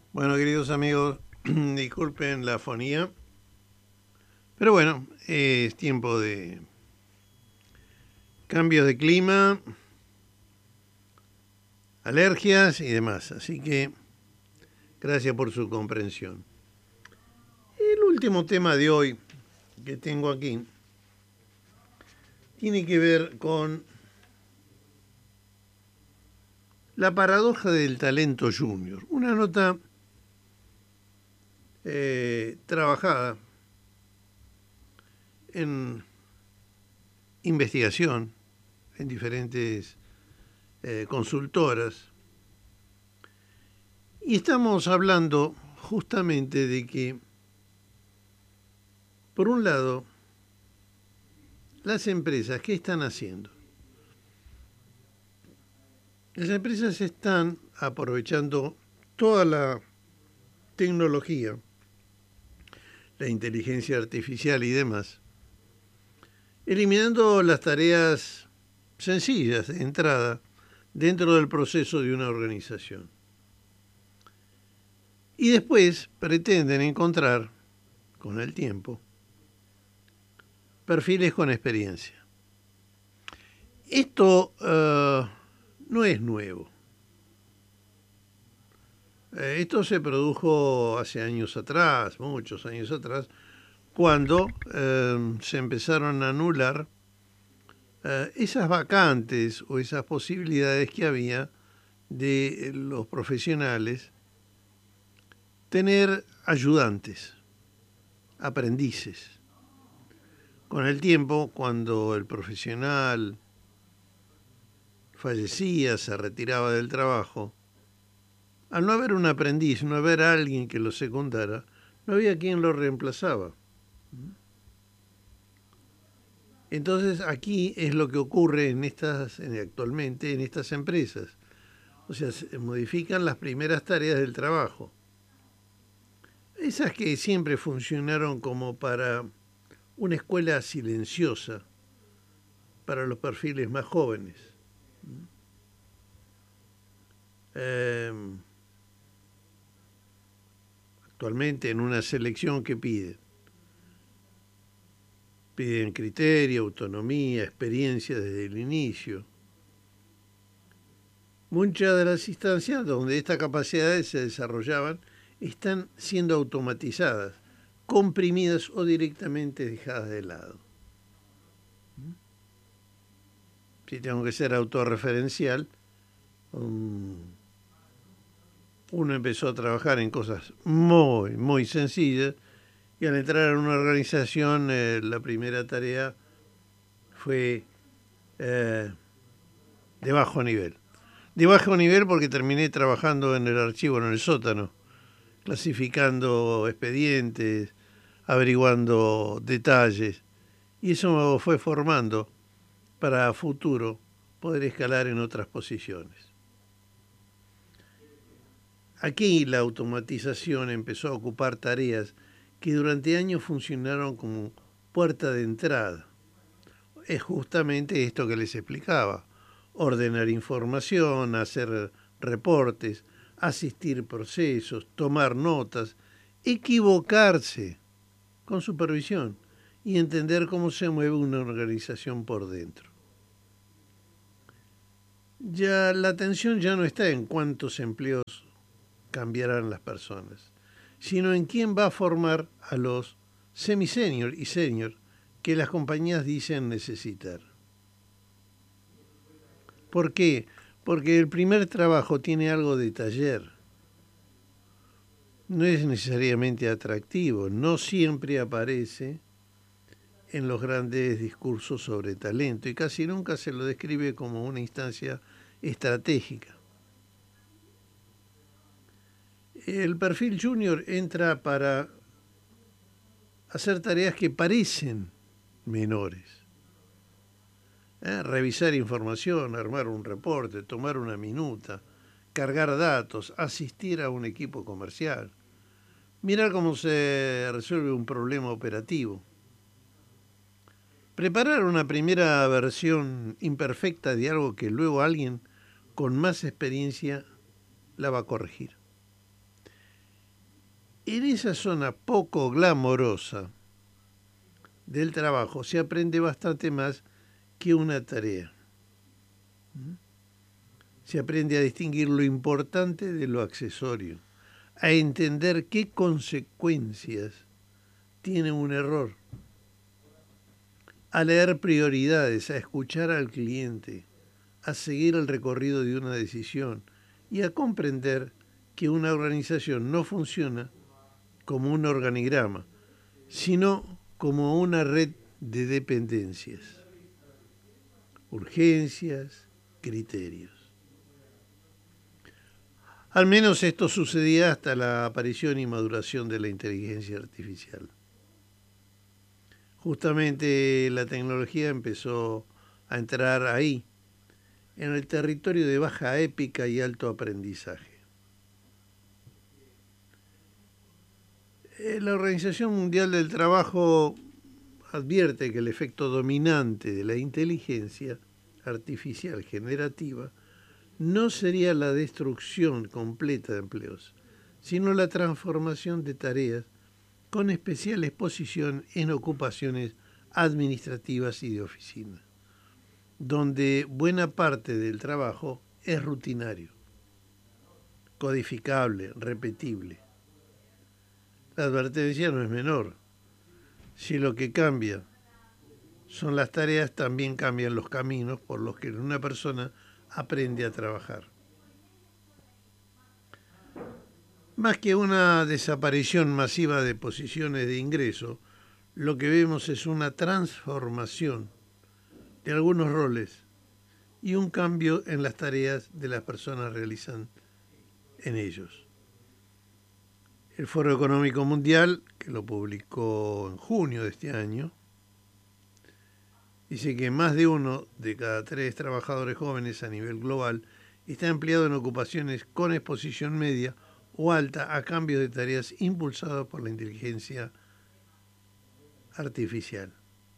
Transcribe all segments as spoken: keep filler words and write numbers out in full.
Bueno, queridos amigos, disculpen la fonía, pero bueno, es tiempo de cambios de clima, alergias y demás, así que gracias por su comprensión. El último tema de hoy que tengo aquí tiene que ver con la paradoja del talento junior, una nota eh, trabajada en investigación en diferentes eh, consultoras. Y estamos hablando justamente de que, por un lado, las empresas, ¿qué están haciendo? Las empresas están aprovechando toda la tecnología, la inteligencia artificial y demás, eliminando las tareas sencillas de entrada dentro del proceso de una organización. Y después pretenden encontrar, con el tiempo, perfiles con experiencia. Esto uh, no es nuevo. Eh, esto se produjo hace años atrás, muchos años atrás, cuando eh, se empezaron a anular eh, esas vacantes o esas posibilidades que había de los profesionales tener ayudantes, aprendices. Con el tiempo, cuando el profesional fallecía, se retiraba del trabajo, al no haber un aprendiz, no haber alguien que lo secundara, no había quien lo reemplazaba. Entonces aquí es lo que ocurre en estas, actualmente en estas empresas. O sea, se modifican las primeras tareas del trabajo. Esas que siempre funcionaron como para una escuela silenciosa para los perfiles más jóvenes. Eh, actualmente en una selección que pide. Piden criterio, autonomía, experiencia desde el inicio. Muchas de las instancias donde estas capacidades se desarrollaban están siendo automatizadas, comprimidas o directamente dejadas de lado. Si tengo que ser autorreferencial, um, uno empezó a trabajar en cosas muy, muy sencillas y al entrar en una organización eh, la primera tarea fue eh, de bajo nivel. De bajo nivel porque terminé trabajando en el archivo, en el sótano, clasificando expedientes, averiguando detalles. Y eso me fue formando para futuro poder escalar en otras posiciones. Aquí la automatización empezó a ocupar tareas que durante años funcionaron como puerta de entrada. Es justamente esto que les explicaba: ordenar información, hacer reportes, asistir procesos, tomar notas, equivocarse con supervisión y entender cómo se mueve una organización por dentro. Ya la atención ya no está en cuántos empleos cambiarán las personas, sino en quién va a formar a los semi-senior y senior que las compañías dicen necesitar. ¿Por qué? Porque el primer trabajo tiene algo de taller. No es necesariamente atractivo, no siempre aparece en los grandes discursos sobre talento y casi nunca se lo describe como una instancia estratégica. El perfil junior entra para hacer tareas que parecen menores. ¿Eh? Revisar información, armar un reporte, tomar una minuta, cargar datos, asistir a un equipo comercial, mirar cómo se resuelve un problema operativo, preparar una primera versión imperfecta de algo que luego alguien con más experiencia la va a corregir. en esa zona poco glamorosa del trabajo se aprende bastante más que una tarea. Se aprende a distinguir lo importante de lo accesorio, a entender qué consecuencias tiene un error, a leer prioridades, a escuchar al cliente, a seguir el recorrido de una decisión y a comprender que una organización no funciona como un organigrama, sino como una red de dependencias, urgencias, criterios. Al menos esto sucedía hasta la aparición y maduración de la inteligencia artificial. Justamente la tecnología empezó a entrar ahí, en el territorio de baja épica y alto aprendizaje. La Organización Mundial del Trabajo advierte que el efecto dominante de la inteligencia artificial generativa no sería la destrucción completa de empleos, sino la transformación de tareas con especial exposición en ocupaciones administrativas y de oficina, donde buena parte del trabajo es rutinario, codificable, repetible. La advertencia no es menor. Si lo que cambia son las tareas, también cambian los caminos por los que una persona aprende a trabajar. Más que una desaparición masiva de posiciones de ingreso, lo que vemos es una transformación de algunos roles y un cambio en las tareas de las personas realizan en ellos. El Foro Económico Mundial, que lo publicó en junio de este año, dice que más de uno de cada tres trabajadores jóvenes a nivel global está empleado en ocupaciones con exposición media o alta a cambio de tareas impulsadas por la inteligencia artificial.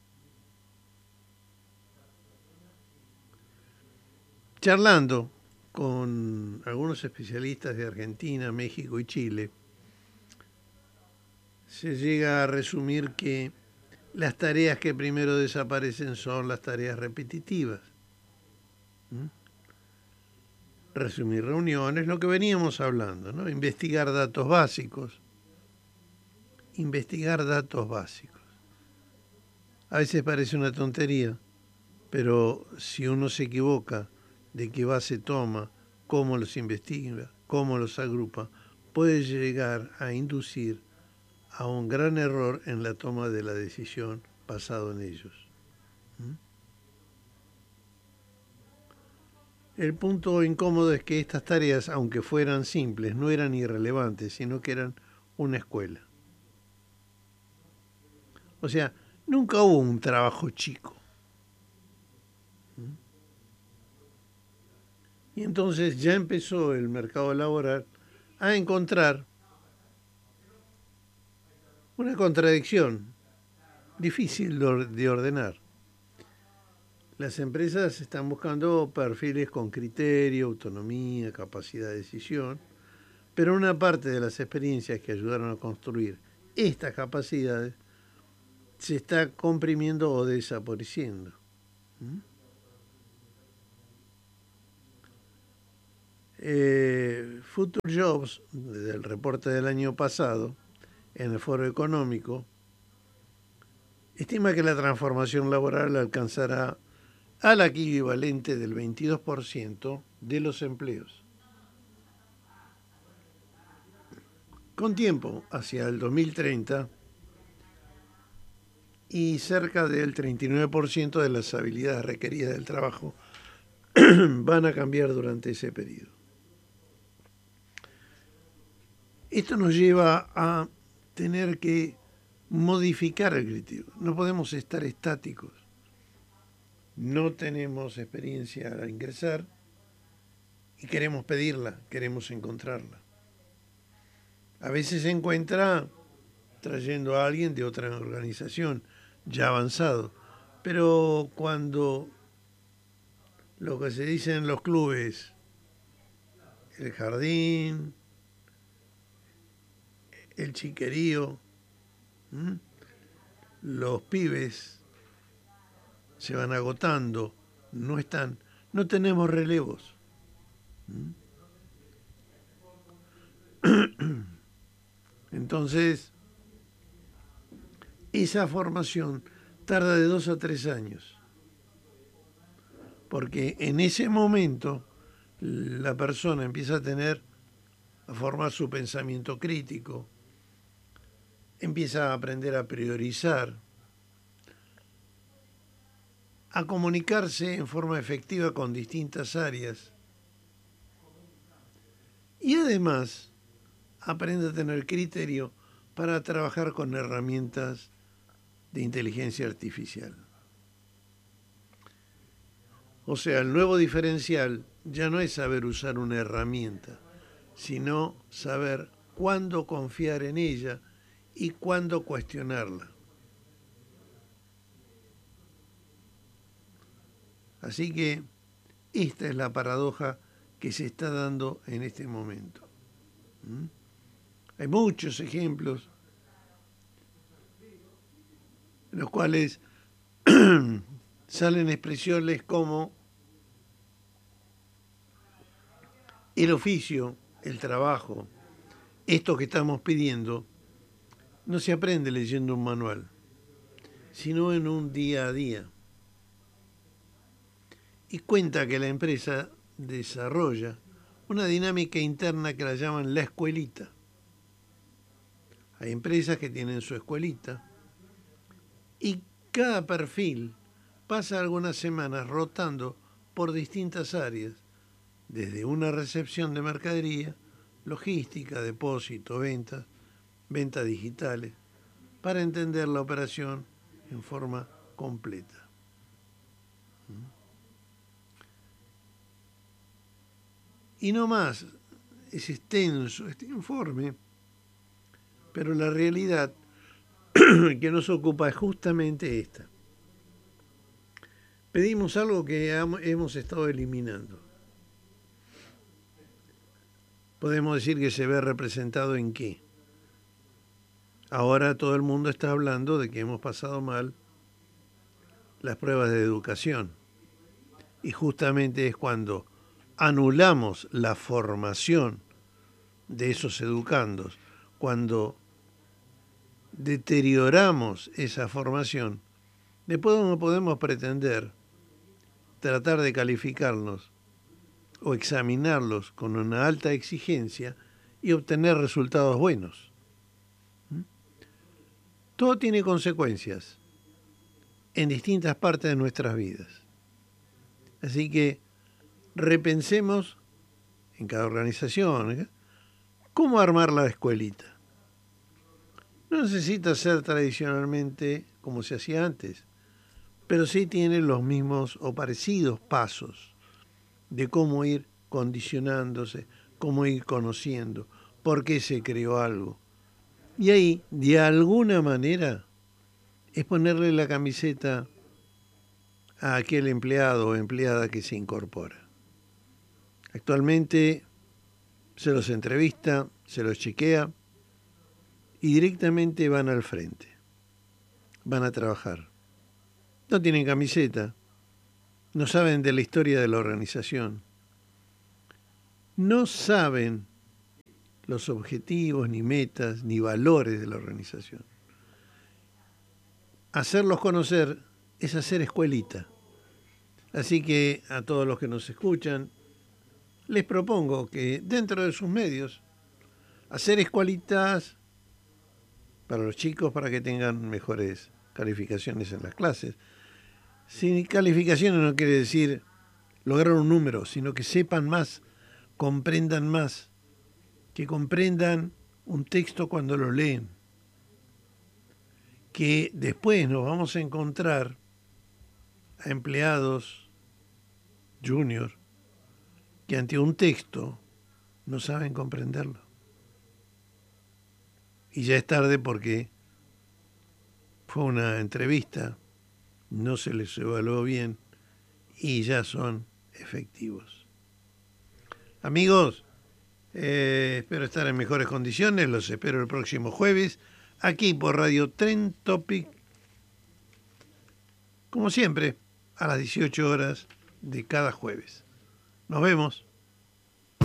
Charlando con algunos especialistas de Argentina, México y Chile, se llega a resumir que las tareas que primero desaparecen son las tareas repetitivas. ¿Mm? Resumir reuniones, lo que veníamos hablando, ¿no? Investigar datos básicos. Investigar datos básicos. A veces parece una tontería, pero si uno se equivoca de qué base toma, cómo los investiga, cómo los agrupa, puede llegar a inducir a un gran error en la toma de la decisión basado en ellos. ¿Mm? El punto incómodo es que estas tareas, aunque fueran simples, no eran irrelevantes, sino que eran una escuela. O sea, nunca hubo un trabajo chico. ¿Mm? Y entonces ya empezó el mercado laboral a encontrar una contradicción difícil de ordenar. Las empresas están buscando perfiles con criterio, autonomía, capacidad de decisión, pero una parte de las experiencias que ayudaron a construir estas capacidades se está comprimiendo o desapareciendo. ¿Mm? Eh, Future Jobs, del reporte del año pasado, en el Foro Económico, estima que la transformación laboral alcanzará al equivalente del veintidós por ciento de los empleos. Con tiempo, hacia el dos mil treinta, y cerca del treinta y nueve por ciento de las habilidades requeridas del trabajo van a cambiar durante ese periodo. Esto nos lleva a tener que modificar el criterio. No podemos estar estáticos. No tenemos experiencia al ingresar y queremos pedirla, queremos encontrarla. A veces se encuentra trayendo a alguien de otra organización ya avanzado, pero cuando lo que se dice en los clubes, el jardín, el chiquerío, ¿m? Los pibes se van agotando, no están, no tenemos relevos. ¿M? Entonces, esa formación tarda de dos a tres años, porque en ese momento la persona empieza a tener, a formar su pensamiento crítico, empieza a aprender a priorizar, a comunicarse en forma efectiva con distintas áreas y además aprende a tener criterio para trabajar con herramientas de inteligencia artificial. O sea, el nuevo diferencial ya no es saber usar una herramienta, sino saber cuándo confiar en ella y cuándo cuestionarla. Así que esta es la paradoja que se está dando en este momento. ¿Mm? Hay muchos ejemplos en los cuales salen expresiones como el oficio, el trabajo, esto que estamos pidiendo, no se aprende leyendo un manual, sino en un día a día. Y cuenta que la empresa desarrolla una dinámica interna que la llaman la escuelita. Hay empresas que tienen su escuelita y cada perfil pasa algunas semanas rotando por distintas áreas, desde una recepción de mercadería, logística, depósito, ventas, ventas digitales, para entender la operación en forma completa. Y no más, es extenso este informe, pero la realidad que nos ocupa es justamente esta. Pedimos algo que hemos estado eliminando. Podemos decir que se ve representado en qué. Ahora todo el mundo está hablando de que hemos pasado mal las pruebas de educación. Y justamente es cuando anulamos la formación de esos educandos, cuando deterioramos esa formación, después no podemos pretender tratar de calificarlos o examinarlos con una alta exigencia y obtener resultados buenos. ¿Mm? Todo tiene consecuencias en distintas partes de nuestras vidas. Así que repensemos en cada organización, ¿eh? cómo armar la escuelita. No necesita ser tradicionalmente como se hacía antes, pero sí tiene los mismos o parecidos pasos de cómo ir condicionándose, cómo ir conociendo, por qué se creó algo. Y ahí, de alguna manera, es ponerle la camiseta a aquel empleado o empleada que se incorpora. Actualmente se los entrevista, se los chequea y directamente van al frente. Van a trabajar. No tienen camiseta, no saben de la historia de la organización, no saben los objetivos, ni metas, ni valores de la organización. Hacerlos conocer es hacer escuelita. Así que a todos los que nos escuchan, les propongo que dentro de sus medios, hacer escuelitas para los chicos para que tengan mejores calificaciones en las clases. Sin calificaciones no quiere decir lograr un número, sino que sepan más, comprendan más, que comprendan un texto cuando lo leen, que después nos vamos a encontrar a empleados junior que ante un texto no saben comprenderlo. Y ya es tarde porque fue una entrevista, no se les evaluó bien y ya son efectivos. Amigos, Eh, espero estar en mejores condiciones. Los espero el próximo jueves, aquí por Radio Trend Topic, como siempre, a las dieciocho horas de cada jueves. Nos vemos.